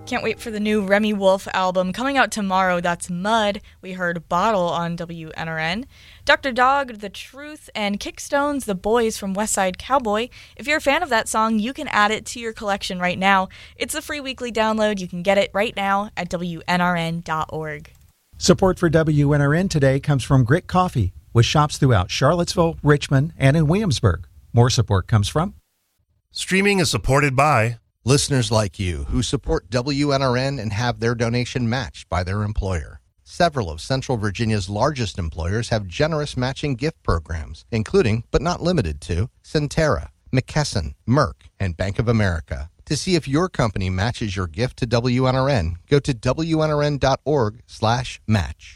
Can't wait for the new Remy Wolf album coming out tomorrow. That's Mud. We heard Bottle on WNRN. Dr. Dog, The Truth, and Kickstones, The Boys from West Side Cowboy. If you're a fan of that song, you can add it to your collection right now. It's a free weekly download. You can get it right now at WNRN.org. Support for WNRN today comes from Grit Coffee, with shops throughout Charlottesville, Richmond, and in Williamsburg. More support comes from Streaming is supported by listeners like you who support WNRN and have their donation matched by their employer. Several of Central Virginia's largest employers have generous matching gift programs, including, but not limited to, Centera, McKesson, Merck, and Bank of America. To see if your company matches your gift to WNRN, go to WNRN.org/match.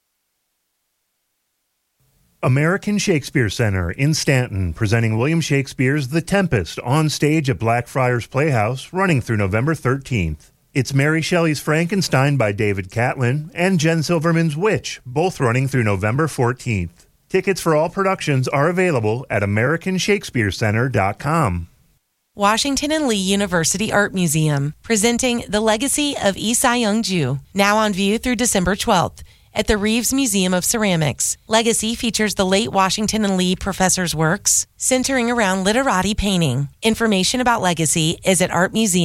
American Shakespeare Center in Stanton, presenting William Shakespeare's The Tempest on stage at Blackfriars Playhouse, running through November 13th. It's Mary Shelley's Frankenstein by David Catlin and Jen Silverman's Witch, both running through November 14th. Tickets for all productions are available at AmericanShakespeareCenter.com. Washington and Lee University Art Museum, presenting The Legacy of Isai Young-ju, now on view through December 12th. At the Reeves Museum of Ceramics. Legacy features the late Washington and Lee professor's works, centering around literati painting. Information about Legacy is at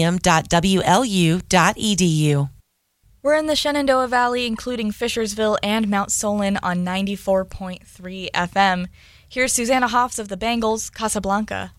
artmuseum.wlu.edu. We're in the Shenandoah Valley, including Fishersville and Mount Solon on 94.3 FM. Here's Susanna Hoffs of the Bangles, Casablanca.